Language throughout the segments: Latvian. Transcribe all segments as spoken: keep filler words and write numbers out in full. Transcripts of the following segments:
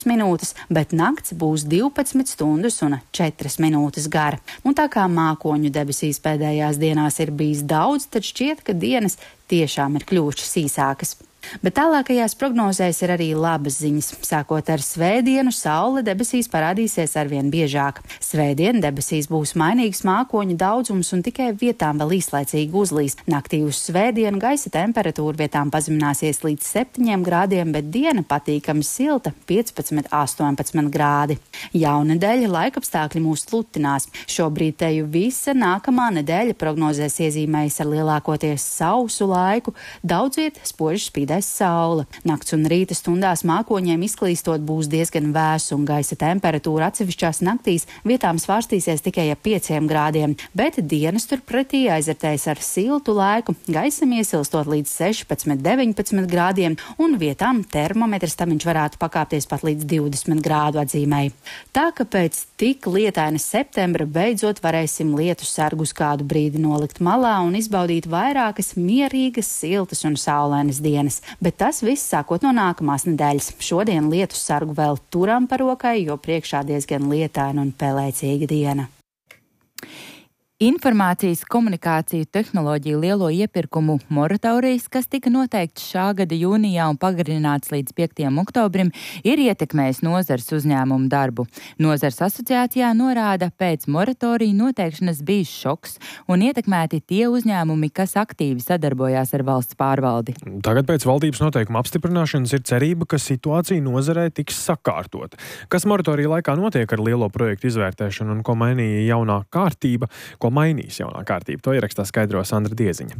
minūtes, bet nakts būs divpadsmit stundas un četras minūtes gara. Un tā kā mākoņu debesīs pēdējās dienās ir bijis daudz, tad šķiet, ka dienas tiešām ir kļuvušas īsākas. Bet tālākajās prognozēs ir arī labas ziņas. Sākot ar svētdienu, saule debesīs parādīsies arvien biežāk. Svētdien debesīs būs mainīgs mākoņu daudzums un tikai vietām vēl īslaicīgi uzlīs. Naktī uz svētdienu gaisa temperatūra vietām pazemināsies līdz septiņiem grādiem, bet diena patīkami silta - piecpadsmit, astoņpadsmit grādi. Jaunedēļa laikapstākļi mūs lutinās. Šobrīd teju visa nākamā nedēļa prognozēs iezīmējas ar lielākoties sausu laiku, daudz viet spoži spīd saule. Nakts un rīta stundās mākoņiem izklīstot būs diezgan vēsu un gaisa temperatūra atsevišķās naktīs vietām svārstīsies tikai ap pieciem grādiem, bet dienas turpretī aizvērtēs ar siltu laiku, gaisam iesilstot līdz sešpadsmit, deviņpadsmit grādiem un vietām termometrs tamiņš varētu pakāpties pat līdz divdesmit grādu atzīmei. Tā ka pēc tik lietaina septembra beidzot varēsim lietu sargus kādu brīdi nolikt malā un izbaudīt vairākas mierīgas, siltas un saulainas dienas. Bet tas viss sākot no nākamās nedēļas. Šodien lietu sargu vēl turam par rokai, jo priekšā diezgan lietaina un pelēcīga diena. Informācijas komunikāciju tehnoloģiju lielo iepirkumu moratorijas, kas tika noteikts šā gada jūnijā un pagarināts līdz piektajam oktobrim, ir ietekmējis nozars uzņēmumu darbu. Nozars asociācijā norāda, pēc moratoriju noteikšanas bijis šoks un ietekmēti tie uzņēmumi, kas aktīvi sadarbojās ar valsts pārvaldi. Tagad pēc valdības noteikuma apstiprināšanas ir cerība, ka situācija nozarē tiks sakārtot. Kas moratorija laikā notiek ar lielo projektu izvērtēšanu un ko mainīja jaunā kārtība, ko mainīs jaunā kārtība. To ierakstā skaidro Sandra Dieziņa.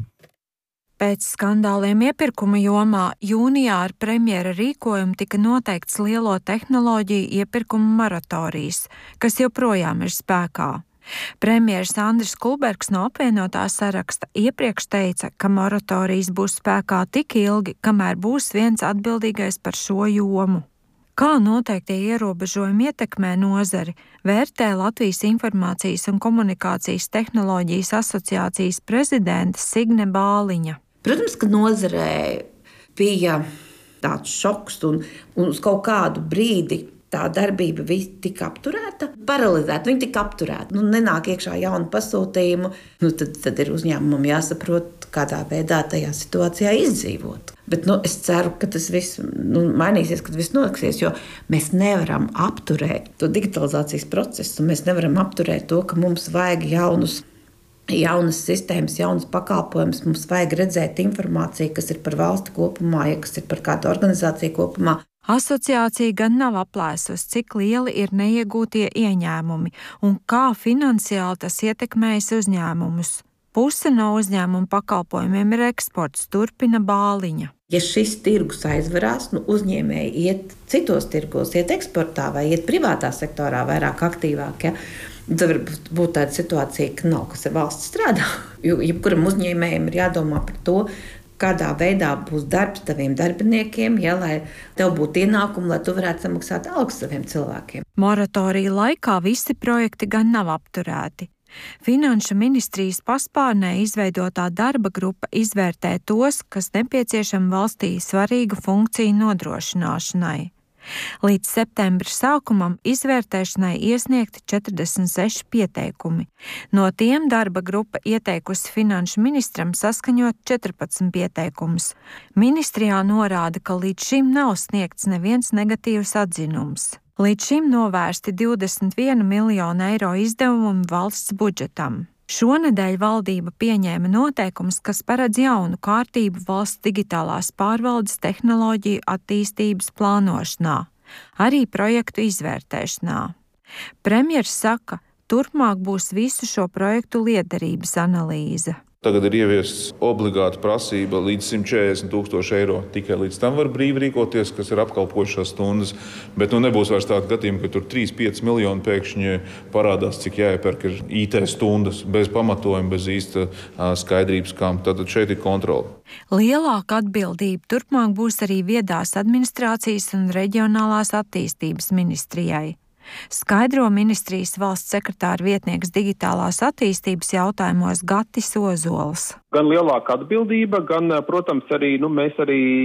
Pēc skandāliem iepirkuma jomā jūnijā ar premjera rīkojumu tika noteikts lielo tehnoloģiju iepirkuma moratorijas, kas joprojām ir spēkā. Premjers Andris Kulbergs no apvienotā saraksta iepriekš teica, ka moratorijas būs spēkā tik ilgi, kamēr būs viens atbildīgais par šo jomu. Kā noteiktie ierobežojumi ietekmē nozari, vērtē Latvijas informācijas un komunikācijas tehnoloģijas asociācijas prezidente Signe Bāliņa. Protams, ka nozarē bija tāds šoks un, un uz kaut kādu brīdi tā darbība tika apturēta, paralizēta, viņa tika apturēta. Nu, nenāk iekšā jauna pasūtījuma, nu, tad, tad ir uzņēmumam jāsaprot, kādā veidā tajā situācijā izdzīvot. Bet nu, es ceru, ka tas viss nu, mainīsies, kad viss notiksies, jo mēs nevaram apturēt to digitalizācijas procesu. Mēs nevaram apturēt to, ka mums vajag jaunus, jaunas sistēmas, jaunas pakalpojumus. Mums vajag redzēt informāciju, kas ir par valsti kopumā, ja kas ir par kādu organizāciju kopumā. Asociācija gan nav aplēsusi, cik lieli ir neiegūtie ieņēmumi un kā finansiāli tas ietekmējas uzņēmumus. Puse no uzņēmuma pakalpojumiem ir eksports, turpina Bāliņa. Ja šis tirgus aizverās, nu uzņēmēji iet citos tirgos, iet eksportā vai iet privātā sektorā vairāk aktīvāk, ja? Tad var būt tāda situācija, ka nav, kas ar valsts strādā. Jo jebkuram uzņēmējiem ir jādomā par to, kādā veidā būs darbs taviem darbiniekiem, ja, lai tev būtu ienākumi, lai tu varētu samaksāt algas saviem cilvēkiem. Moratorija laikā visi projekti gan nav apturēti. Finanšu ministrijas paspārnē izveidotā darba grupa izvērtē tos, kas nepieciešami valstī svarīgu funkciju nodrošināšanai. Līdz septembra sākumam izvērtēšanai iesniegti četrdesmit seši pieteikumi. No tiem darba grupa ieteikusi finanšu ministram saskaņot četrpadsmit pieteikumus. Ministrijā norāda, ka līdz šim nav sniegts neviens negatīvs atzinums. Līdz šim novērsti divdesmit viena miljona eiro izdevumi valsts budžetam. Šonedēļ valdība pieņēma noteikumus, kas paredz jaunu kārtību valsts digitālās pārvaldes tehnoloģiju attīstības plānošanā, arī projektu izvērtēšanā. Premjers saka, turpmāk būs visu šo projektu lietderības analīze. Tagad ir ieviests obligāta prasība līdz simt četrdesmit tūkstoši eiro. Tikai līdz tam var brīvi rīkoties, kas ir apkalpojušās stundas. Bet nu nebūs vairs tāda gadījuma, ka tur trīs pieci miljoni pēkšņi parādās, cik jāiepērk ir I T stundas, bez pamatojuma, bez īsta skaidrības, kam. Tad šeit ir kontrole. Lielāka atbildība turpmāk būs arī viedās administrācijas un reģionālās attīstības ministrijai. Skaidro ministrijas valsts sekretāra vietnieks digitālās attīstības jautājumos Gatis Ozols. Gan lielāka atbildība, gan, protams, arī nu, mēs arī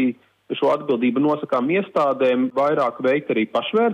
šo atbildību nosakām iestādēm vairāk veikt arī pašvērtējumu.